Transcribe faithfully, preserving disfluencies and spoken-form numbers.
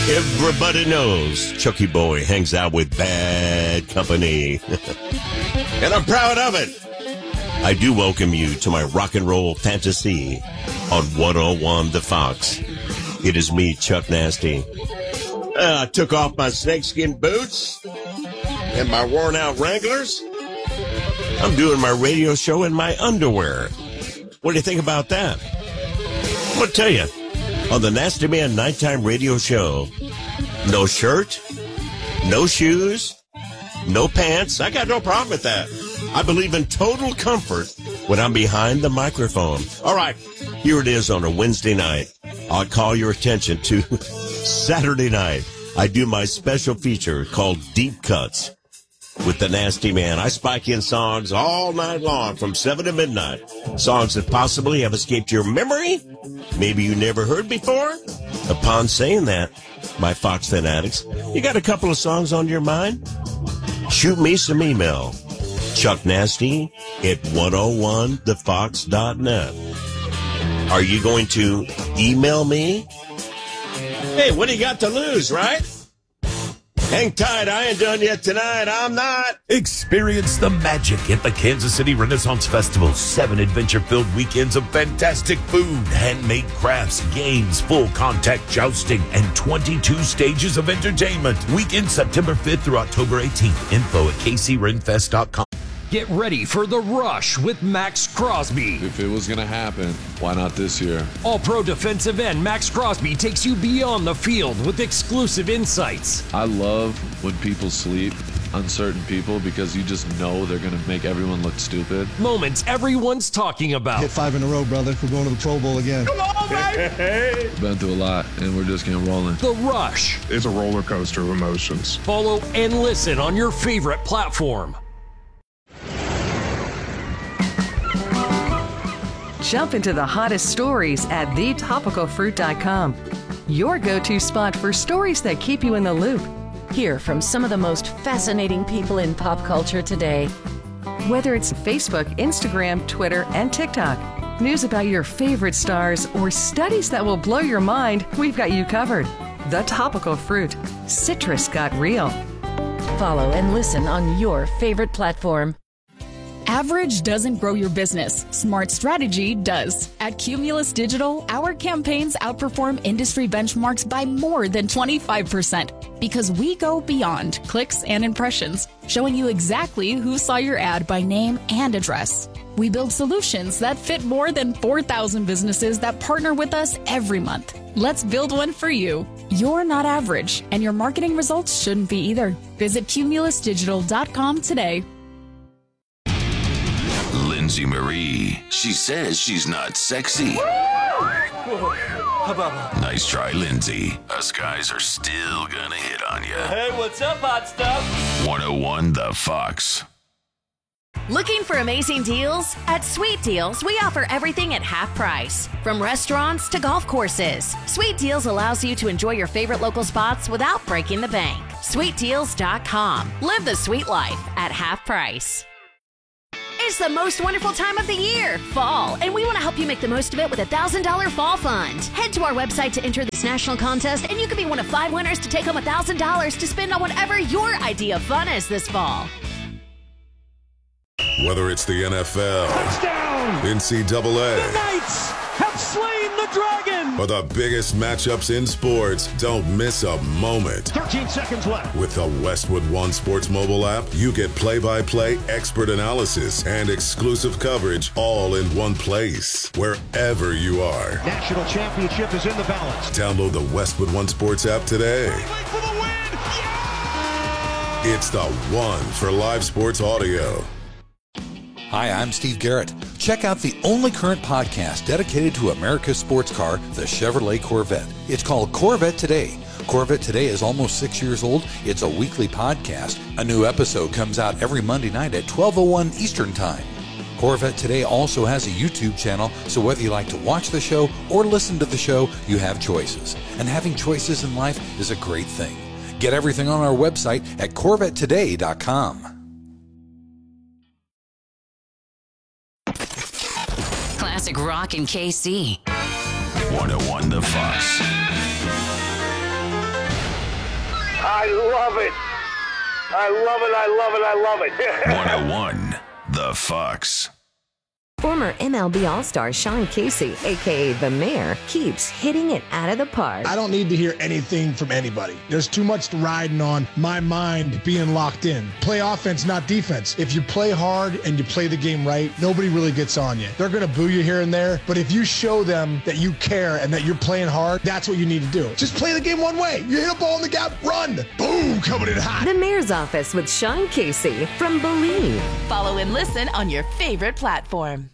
Everybody knows Chucky Boy hangs out with bad company. And I'm proud of it. I do welcome you to my rock and roll fantasy on one oh one The Fox. It is me, Chuck Nasty. Uh, I took off my snakeskin boots and my worn out Wranglers. I'm doing my radio show in my underwear. What do you think about that? I'm going to tell you, on the Nasty Man Nighttime Radio Show, no shirt, no shoes, no pants. I got no problem with that. I believe in total comfort when I'm behind the microphone. All right, here it is on a Wednesday night. I'll call your attention to Saturday night. I do my special feature called Deep Cuts with the Nasty Man. I spike in songs all night long from seven to midnight. Songs that possibly have escaped your memory, maybe you never heard before. Upon saying that, my Fox fanatics, you got a couple of songs on your mind? Shoot me some email. Chuck Nasty at one oh one the fox dot net. Are you going to email me? Hey, what do you got to lose, right? Hang tight, I ain't done yet tonight. I'm not. Experience the magic at the Kansas City Renaissance Festival. Seven adventure-filled weekends of fantastic food, handmade crafts, games, full contact jousting, and twenty-two stages of entertainment. Weekend September fifth through October eighteenth. Info at k c ren fest dot com. Get ready for The Rush with Max Crosby. If it was going to happen, why not this year? All-pro defensive end Max Crosby takes you beyond the field with exclusive insights. I love when people sleep on certain people because you just know they're going to make everyone look stupid. Moments everyone's talking about. Hit five in a row, brother. We're going to the Pro Bowl again. Come on, baby! Been through a lot, and we're just getting rolling. The Rush. It's a roller coaster of emotions. Follow and listen on your favorite platform. Jump into the hottest stories at the topical fruit dot com. Your go-to spot for stories that keep you in the loop. Hear from some of the most fascinating people in pop culture today. Whether it's Facebook, Instagram, Twitter, and TikTok, news about your favorite stars, or studies that will blow your mind, we've got you covered. The Topical Fruit. Citrus got real. Follow and listen on your favorite platform. Average doesn't grow your business. Smart strategy does. At Cumulus Digital, our campaigns outperform industry benchmarks by more than twenty-five percent because we go beyond clicks and impressions, showing you exactly who saw your ad by name and address. We build solutions that fit more than four thousand businesses that partner with us every month. Let's build one for you. You're not average, and your marketing results shouldn't be either. Visit cumulus digital dot com today. Lindsay Marie. She says she's not sexy. Nice try, Lindsay. Us guys are still gonna hit on you. Hey, what's up, hot stuff? one oh one The Fox. Looking for amazing deals? At Sweet Deals, we offer everything at half price. From restaurants to golf courses, Sweet Deals allows you to enjoy your favorite local spots without breaking the bank. sweet deals dot com. Live the sweet life at half price. It's the most wonderful time of the year, fall, and we want to help you make the most of it with a one thousand dollars Fall Fund. Head to our website to enter this national contest, and you could be one of five winners to take home one thousand dollars to spend on whatever your idea of fun is this fall. Whether it's the N F L, touchdown, N C double A, the Knights have slain the dragon, or the biggest matchups in sports, don't miss a moment. thirteen seconds left. With the Westwood One Sports mobile app, you get play-by-play expert analysis and exclusive coverage all in one place, wherever you are. National championship is in the balance. Download the Westwood One Sports app today. For the win. Yeah! It's the one for live sports audio. Hi, I'm Steve Garrett. Check out the only current podcast dedicated to America's sports car, the Chevrolet Corvette. It's called Corvette Today. Corvette Today is almost six years old. It's a weekly podcast. A new episode comes out every Monday night at twelve oh one Eastern Time. Corvette Today also has a YouTube channel, so whether you like to watch the show or listen to the show, you have choices. And having choices in life is a great thing. Get everything on our website at corvette today dot com. Classic rock in K C. one oh one The Fox. I love it. I love it, I love it, I love it. one oh one, The Fox. Former M L B All-Star Sean Casey, a k a. The Mayor, keeps hitting it out of the park. I don't need to hear anything from anybody. There's too much riding on my mind being locked in. Play offense, not defense. If you play hard and you play the game right, nobody really gets on you. They're going to boo you here and there, but if you show them that you care and that you're playing hard, that's what you need to do. Just play the game one way. You hit a ball in the gap, run. Boom, coming in hot. The Mayor's Office with Sean Casey from Believe. Follow and listen on your favorite platform.